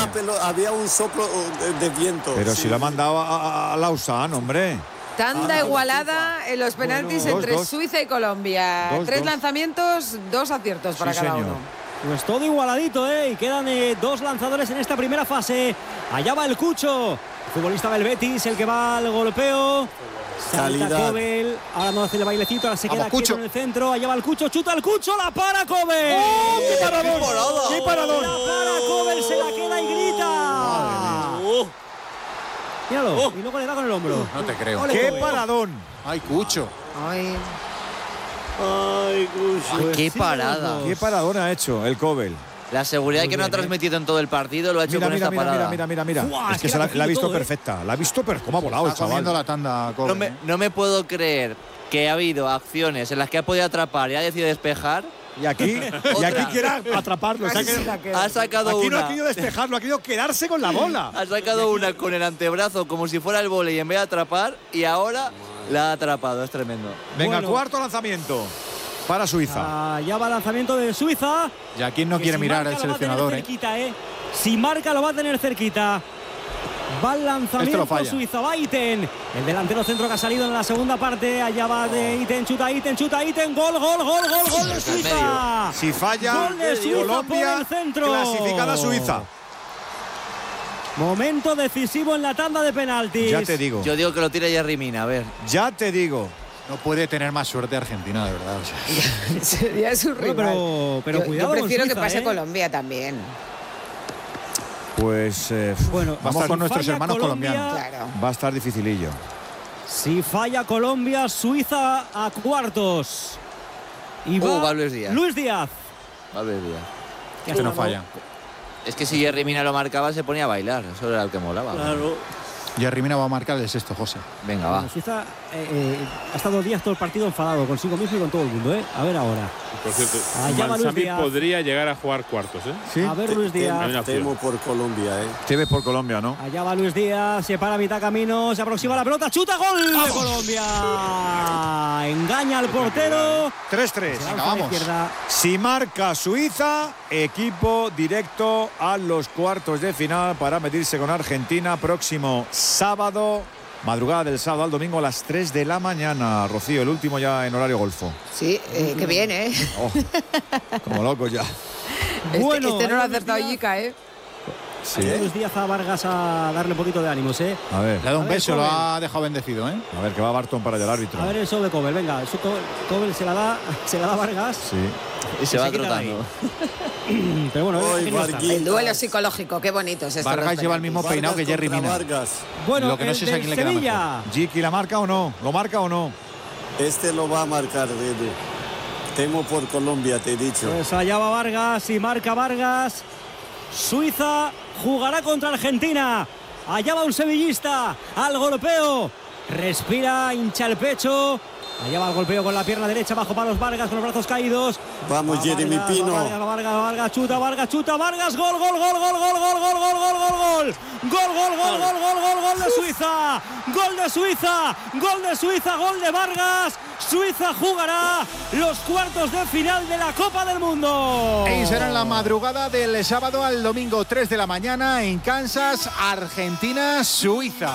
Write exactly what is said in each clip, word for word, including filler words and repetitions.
una pelota, había un soplo de, de viento. Pero sí. si lo ha mandado a, a, a Lausanne, hombre. Tanda ah, igualada en los penaltis bueno, entre dos, Suiza y Colombia. Dos, Tres dos. lanzamientos, dos aciertos para sí, cada señor. uno. Pues todo igualadito, ¿eh? Y quedan eh, dos lanzadores en esta primera fase. Allá va el Cucho, futbolista del Betis, el que va al golpeo. Salta Kobel, ahora no hace el bailecito, ahora se Vamos, queda quieto en el centro. Allá va el Cucho, chuta el Cucho, la para Kobel. ¡Oh, qué paradón! ¡Qué, ¡Qué paradón! La para Kobel, se la queda y grita. Míralo, oh. y luego le da con el hombro. No te creo. ¡Qué Kobel. paradón! ¡Ay, Cucho! ¡Ay! ¡Ay, Cucho! Pues ¡Qué parada! ¡Qué paradón ha hecho el Kobel! La seguridad Muy que bien, no ha transmitido en todo el partido lo ha hecho mira, con mira, esta mira, parada. Mira, mira, mira, mira. Uah, es, es que, que se la, la ha visto todo, perfecta. ¿eh? La ha visto, pero cómo ha volado Está el chaval. la tanda, Kobel, no, me, no me puedo creer que ha habido acciones en las que ha podido atrapar y ha decidido despejar. Y aquí, y aquí quiere atraparlo. O sea que, ha sacado aquí una. no ha querido despejarlo, ha querido quedarse con la bola. Ha sacado una con el antebrazo como si fuera el vóley en vez de atrapar y ahora la ha atrapado. Es tremendo. Venga, bueno. cuarto lanzamiento para Suiza. Ah, ya va el lanzamiento de Suiza. Y aquí no quiere si mirar el seleccionador. Cerquita, eh. Si marca lo va a tener cerquita. Va el lanzamiento Suiza, va Iten, el delantero centro que ha salido en la segunda parte. Allá va de Iten, chuta Iten, chuta Iten, gol, gol, gol, gol, gol de Suiza. Si falla, gol de Suiza Colombia por el centro. Clasificada Suiza. Momento decisivo en la tanda de penaltis. Ya te digo. Yo digo que lo tira Yerry Mina, a ver. Ya te digo. No puede tener más suerte Argentina, de verdad. O sea. Sería su rival. Bueno, pero, pero yo, cuidado yo prefiero con Suiza, que pase ¿eh? Colombia también. Pues eh, bueno, vamos con nuestros hermanos Colombia, colombianos. Claro. Va a estar dificilillo. Si falla Colombia, Suiza a cuartos. Y va, uh, va Luis Díaz. Luis Díaz. Va Luis Díaz. Que este no falla. Es que si Yerry Mina lo marcaba se ponía a bailar. Eso era el que molaba. Claro. Yerry Mina va a marcar el sexto, José. Venga, va. Bueno, Suiza eh, eh, ha estado Díaz todo el partido enfadado consigo mismo y con todo el mundo, ¿eh? A ver ahora. Por cierto, Manzamí podría llegar a jugar cuartos, ¿eh? ¿Sí? A ver Luis Díaz. Temo por Colombia, ¿eh? Te ves por Colombia, ¿no? Allá va Luis Díaz, se para a mitad camino, se aproxima la pelota, chuta, gol de Colombia. Engaña al portero. tres tres. Venga, vamos. Si marca Suiza, equipo directo a los cuartos de final para medirse con Argentina próximo sábado. Madrugada del sábado al domingo a las tres de la mañana. Rocío, el último ya en horario golfo. Sí, eh, que bien, ¿eh? Oh, como locos ya. Este, Bueno, este no lo ha acertado Yica, ¿eh? Sí. Luis Díaz a Vargas a darle un poquito de ánimos, ¿eh? A ver. Le ha dado un A ver, beso, Kobel. lo ha dejado bendecido, ¿eh? A ver, que va Barton para allá el árbitro. A ver el show de Kobel, venga, su Kobel, Kobel se la da, se la da a Vargas. Sí. Y se, se va trotando. Pero bueno, Oy, no está. El duelo psicológico, qué bonito es esto. Vargas lleva el mismo Vargas peinado que Yerry contra Mina. Vargas. Bueno, Lo que no el sé es a del quién le queda Sevilla. Jiki, ¿la marca o no? ¿Lo marca o no? Este lo va a marcar, Edu. Temo por Colombia, te he dicho. Pues allá va Vargas y marca Vargas. Suiza jugará contra Argentina. Allá va un sevillista al golpeo. Respira, hincha el pecho. Allá va el golpeo con la pierna derecha bajo palos Vargas con los brazos caídos. Vamos, va Jeremy Vargas, Pino. va Vargas, va Vargas, va Vargas, chuta, Vargas, chuta, Vargas, gol, gol, gol, gol, gol, gol, gol, gol, gol, gol, gol. Gol, gol, gol, gol, gol, gol, gol de Suiza. Gol de Suiza, gol de Suiza, gol de Vargas. Suiza jugará los cuartos de final de la Copa del Mundo. Y será en la madrugada del sábado al domingo, tres de la mañana, en Kansas, Argentina, Suiza.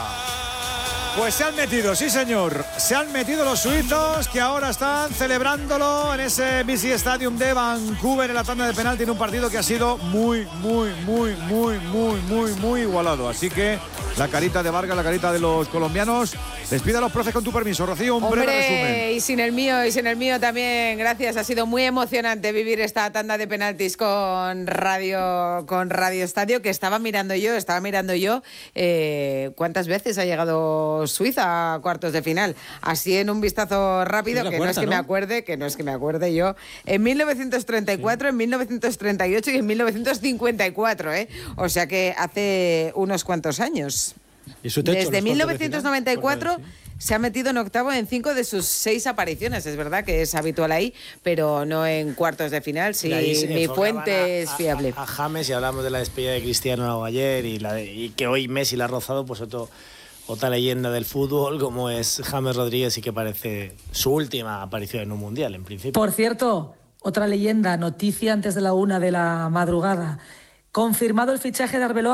Pues se han metido, sí señor. Se han metido los suizos que ahora están celebrándolo en ese B C Stadium de Vancouver en la tanda de penalti en un partido que ha sido muy, muy, muy, muy, muy, muy, muy igualado. Así que la carita de Vargas, la carita de los colombianos. Despida a los profes con tu permiso, Rocío, un Hombre, breve resumen. y sin el mío, y sin el mío también, gracias. Ha sido muy emocionante vivir esta tanda de penaltis con Radio, con Radio Estadio, que estaba mirando yo, estaba mirando yo eh, cuántas veces ha llegado Suiza a cuartos de final. Así en un vistazo rápido, es que cuarta, no es que ¿no? me acuerde, que no es que me acuerde yo. En mil novecientos treinta y cuatro, sí. En mil novecientos treinta y ocho y en mil novecientos cincuenta y cuatro, ¿eh? O sea que hace unos cuantos años. ¿Y su techo, desde mil novecientos noventa y cuatro se ha metido en octavo en cinco de sus seis apariciones. Es verdad que es habitual ahí, pero no en cuartos de final. Sí, mi fuente es fiable. A, a, a James, y hablamos de la despedida de Cristiano ayer y, la de, y que hoy Messi la ha rozado, pues otro, otra leyenda del fútbol como es James Rodríguez, y que parece su última aparición en un mundial, en principio. Por cierto, otra leyenda, noticia antes de la una de la madrugada. Confirmado el fichaje de Arbeloa